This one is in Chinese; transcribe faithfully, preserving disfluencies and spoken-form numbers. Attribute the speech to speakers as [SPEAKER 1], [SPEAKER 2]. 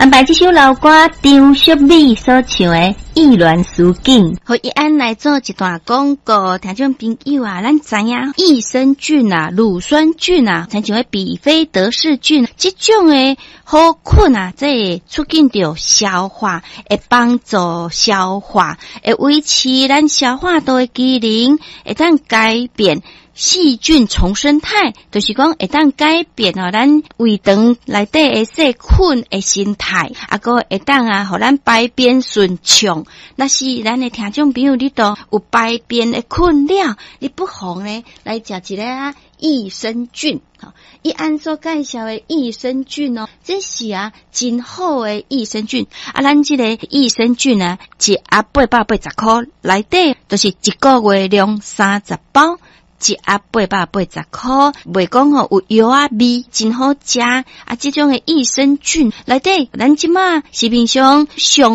[SPEAKER 1] 安排这首老歌张淑美所唱的《意乱思境》，
[SPEAKER 2] 和一安来做一段广告。听众朋友啊，咱知影益生菌啊、乳酸菌啊，像像比菲德氏菌，这种的好菌啊，这会促进着消化，会帮助消化，会维持咱消化道的机能，会当改变细菌重生态，就是讲会当改变哦，咱胃肠内底的细菌的形态，啊个会当啊，互咱排便顺畅。那是咱的听众朋友，你都有排便的困扰，你不妨呢来食一个啊益生菌。好，一按所介绍的益生菌哦，这是啊真好的益生菌。啊，咱这个益生菌啊，一盒八百八十块，内底就是一个月量三十包。一盒八百八十块，袂讲吼有药啊味，真好食。啊，这种的益生菌内底，咱即马市面上上